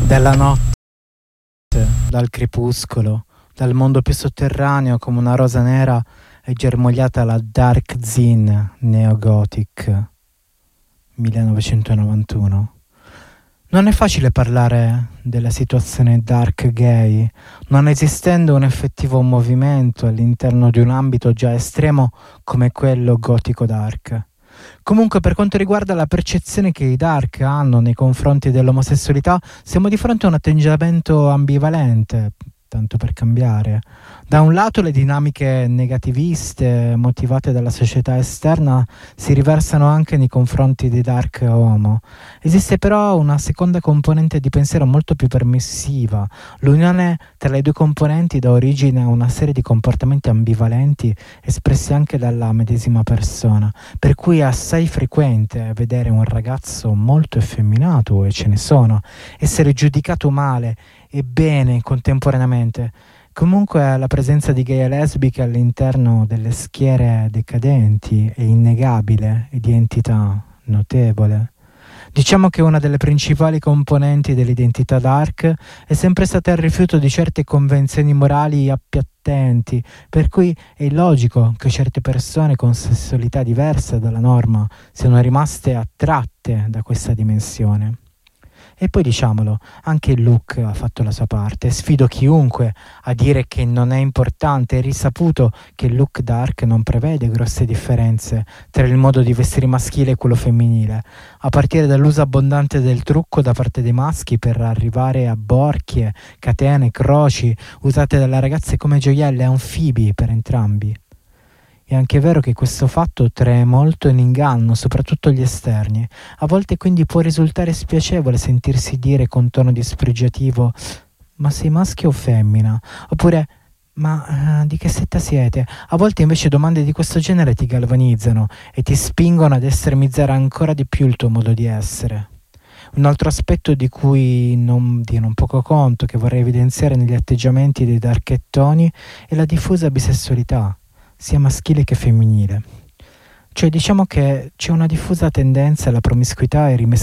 Dalla notte, dal crepuscolo, dal mondo più sotterraneo come una rosa nera è germogliata la Dark Zine Neo-Gothic 1991. Non è facile parlare della situazione dark gay, non esistendo un effettivo movimento all'interno di un ambito già estremo come quello gotico dark. Comunque, per quanto riguarda la percezione che i dark hanno nei confronti dell'omosessualità, siamo di fronte a un atteggiamento ambivalente, tanto per cambiare. Da un lato le dinamiche negativiste motivate dalla società esterna si riversano anche nei confronti dei dark homo. Esiste però una seconda componente di pensiero molto più permissiva. L'unione tra le due componenti dà origine a una serie di comportamenti ambivalenti espressi anche dalla medesima persona, per cui è assai frequente vedere un ragazzo molto effeminato, e ce ne sono, essere giudicato male e bene contemporaneamente. Comunque la presenza di gay e lesbiche all'interno delle schiere decadenti è innegabile e di entità notevole. Diciamo che una delle principali componenti dell'identità dark è sempre stata il rifiuto di certe convenzioni morali appiattenti, per cui è illogico che certe persone con sessualità diversa dalla norma siano rimaste attratte da questa dimensione. E poi diciamolo, anche il look ha fatto la sua parte. Sfido chiunque a dire che non è importante. È risaputo che il look dark non prevede grosse differenze tra il modo di vestire maschile e quello femminile, a partire dall'uso abbondante del trucco da parte dei maschi per arrivare a borchie, catene, croci usate dalle ragazze come gioielli anfibi per entrambi. È anche vero che questo fatto trae molto in inganno, soprattutto gli esterni. A volte quindi può risultare spiacevole sentirsi dire con tono dispregiativo «Ma sei maschio o femmina?» Oppure «Ma di che setta siete?» A volte invece domande di questo genere ti galvanizzano e ti spingono ad estremizzare ancora di più il tuo modo di essere. Un altro aspetto di cui non tiene un poco conto, che vorrei evidenziare negli atteggiamenti dei darkettoni, è la diffusa bisessualità, sia maschile che femminile. Cioè diciamo che c'è una diffusa tendenza alla promiscuità e